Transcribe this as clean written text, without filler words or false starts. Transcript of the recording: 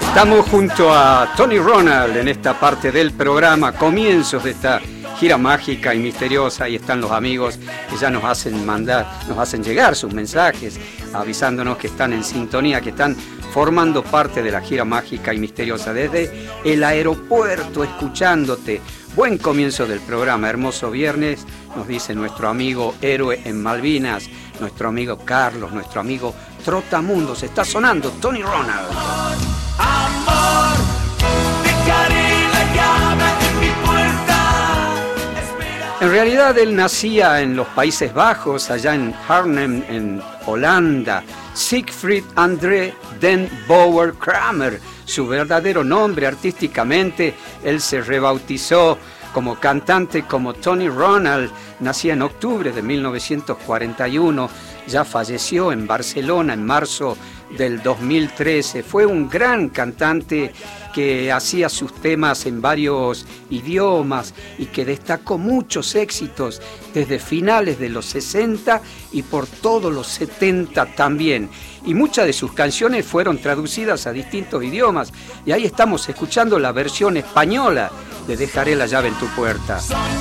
Estamos junto a Tony Ronald en esta parte del programa, comienzos de esta gira mágica y misteriosa. Ahí están los amigos que ya nos hacen llegar sus mensajes, avisándonos que están en sintonía, que están formando parte de la gira mágica y misteriosa desde el aeropuerto, escuchándote. Buen comienzo del programa, hermoso viernes, nos dice nuestro amigo Héroe en Malvinas, nuestro amigo Carlos, nuestro amigo Trotamundos. Está sonando Tony Ronald. Amor, dejaré la llave en mi puerta. En realidad él nacía en los Países Bajos, allá en Arnhem, en Holanda. Siegfried André den Boer Kramer, su verdadero nombre artísticamente. Él se rebautizó como cantante como Tony Ronald. Nacía en octubre de 1941, ya falleció en Barcelona en marzo del 2013. Fue un gran cantante que hacía sus temas en varios idiomas y que destacó muchos éxitos desde finales de los 60 y por todos los 70 también. Y muchas de sus canciones fueron traducidas a distintos idiomas. Y ahí estamos escuchando la versión española de Dejaré la llave en tu puerta.